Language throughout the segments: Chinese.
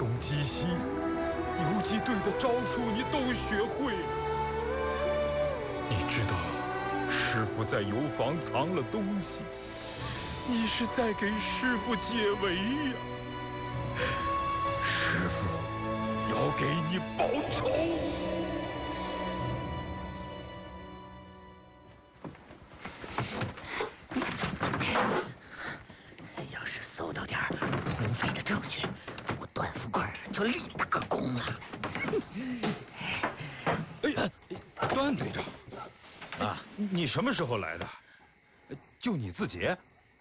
东击西，游击队的招数你都学会了。你知道师傅在油房藏了东西，你是在给师傅解围呀。师傅要给你报仇。 要是搜到点土匪的证据，我段富贵就立大功了。 段队长啊，你什么时候来的？就你自己？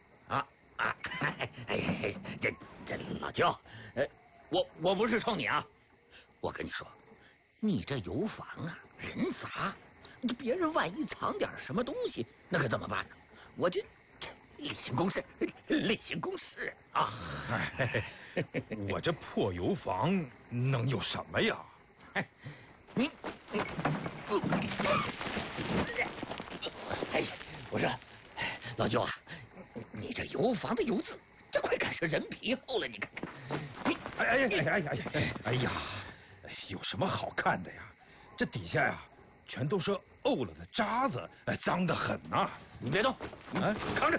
这老舅，我不是冲你啊，我跟你说，你这油房啊人杂，别人万一藏点什么东西，那可怎么办呢？我就例行公事，例行公事啊！ 我这破油房能有什么呀？ 我说老舅啊，你这油房的油渍，这快赶上人皮厚了，你看。 哎呀，有什么好看的呀？这底下呀，全都是沤了的渣子，脏得很呐！ 你别动，扛着。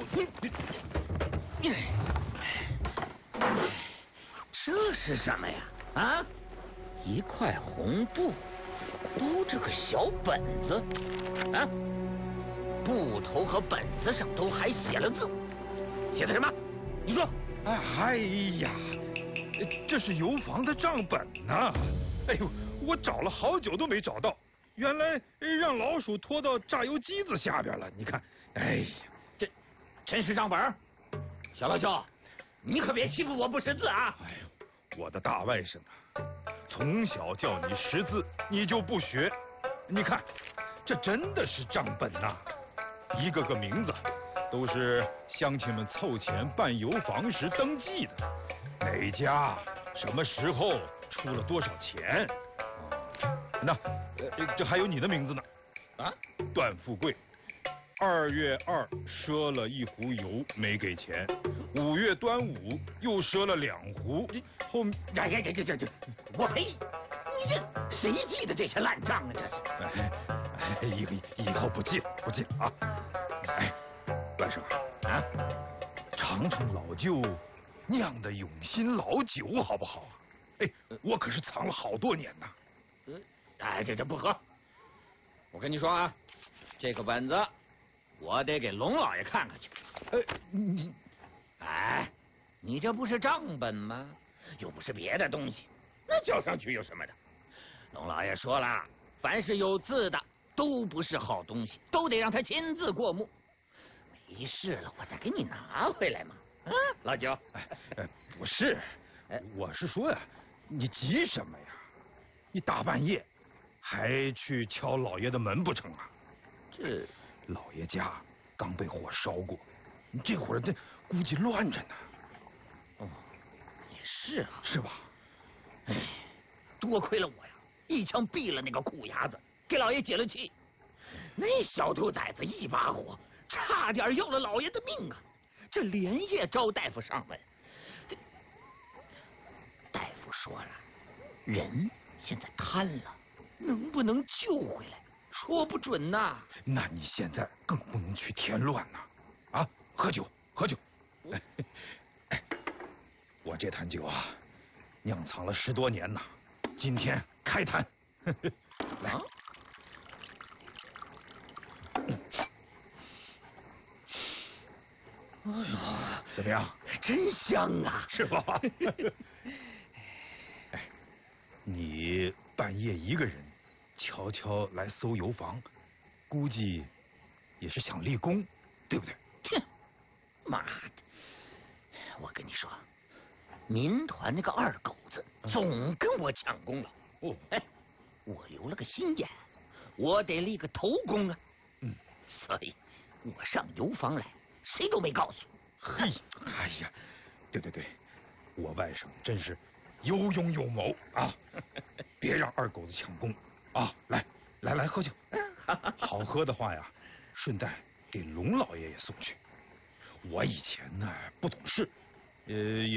这是什么呀？啊，一块红布，包着个小本子，啊，布头和本子上都还写了字，写的什么？你说。 哎呀，这是油房的账本呐！哎呦，我找了好久都没找到，原来让老鼠拖到榨油机子下边了。你看，哎呀， 这真是账本。小老舅，你可别欺负我不识字啊！ 哎呦，我的大外甥啊，从小叫你识字，你就不学。你看，这真的是账本呐，一个个名字都是乡亲们凑钱办油房时登记的，哪家什么时候出了多少钱。那这还有你的名字呢， 啊， 段富贵。2月2赊了1壶油没给钱，5月端午又赊了2壶，后面这，我赔！你这谁记得这些烂账啊？这是，以后不记了啊！哎，外甥啊，尝尝老舅酿的永新老酒好不好啊？哎，我可是藏了好多年呐。 这不喝。我跟你说啊，这个本子我得给龙老爷看看去。你这不是账本吗？又不是别的东西，那交上去有什么的？龙老爷说了，凡是有字的都不是好东西，都得让他亲自过目。没事了，我再给你拿回来嘛。啊，老九。 不是，我是说呀，你急什么呀？你大半夜还去敲老爷的门不成啊？ 这老爷家刚被火烧过，这会儿这估计乱着呢。 哦，也是啊， 是吧？ 哎，多亏了我呀，一枪毙了那个酷伢子，给老爷解了气。那小兔崽子一把火，差点要了老爷的命啊！这连夜招大夫上门，大夫说了，人现在瘫了，能不能救回来，说不准呐。 那你现在更不能去添乱呐！啊，喝酒。我这坛酒啊，酿藏了10多年呐，今天开坛。来。 哎呦， 怎么样？ 真香啊， 是吧？哎，你半夜一个人悄悄来搜油房，估计也是想立功，对不对？ 哼，妈的！我跟你说，民团那个二狗子总跟我抢功劳。我留了个心眼，我得立个头功啊。所以我上油房来，谁都没告诉我。 嘿，哎呀，对，我外甥真是有勇有谋啊！别让二狗子抢功啊！来喝酒，好喝的话呀，顺带给龙老爷也送去。我以前呢不懂事，